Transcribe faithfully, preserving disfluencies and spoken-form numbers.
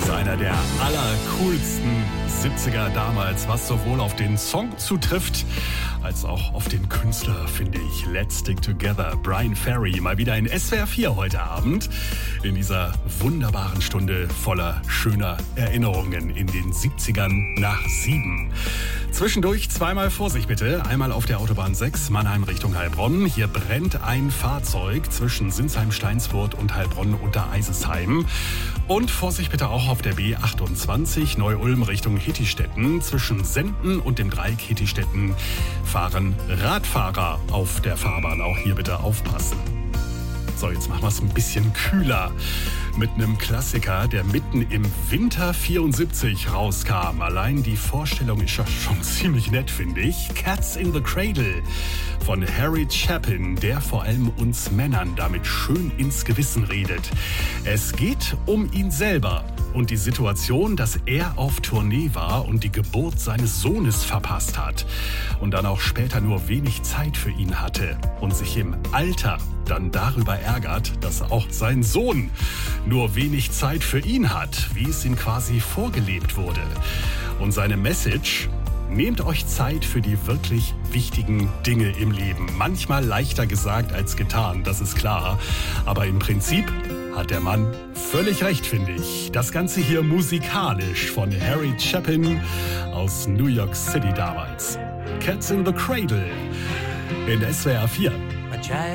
ist einer der allercoolsten siebziger damals, was sowohl auf den Song zutrifft, als auch auf den Künstler, finde ich. Let's Stick Together, Bryan Ferry, mal wieder in S W R vier heute Abend. In dieser wunderbaren Stunde voller schöner Erinnerungen in den siebzigern nach sieben. Zwischendurch zweimal Vorsicht bitte. Einmal auf der Autobahn sechs, Mannheim Richtung Heilbronn. Hier brennt ein Fahrzeug zwischen Sinsheim-Steinsfurt und Heilbronn unter Eisesheim. Und Vorsicht bitte auch auf der B achtundzwanzig, Neu-Ulm Richtung Hittistetten. Zwischen Senden und dem Dreieck Hittistetten fahren Radfahrer auf der Fahrbahn. Auch hier bitte aufpassen. So, jetzt machen wir es ein bisschen kühler mit einem Klassiker, der mitten im Winter vierundsiebzig rauskam. Allein die Vorstellung ist ja schon ziemlich nett, finde ich. Cats in the Cradle von Harry Chapin, der vor allem uns Männern damit schön ins Gewissen redet. Es geht um ihn selber und die Situation, dass er auf Tournee war und die Geburt seines Sohnes verpasst hat und dann auch später nur wenig Zeit für ihn hatte und sich im Alter dann darüber ärgert, dass auch sein Sohn nur wenig Zeit für ihn hat, wie es ihm quasi vorgelebt wurde. Und seine Message: Nehmt euch Zeit für die wirklich wichtigen Dinge im Leben. Manchmal leichter gesagt als getan, das ist klar. Aber im Prinzip hat der Mann völlig recht, finde ich. Das Ganze hier musikalisch von Harry Chapin aus New York City damals. Cats in the Cradle in S W R vier.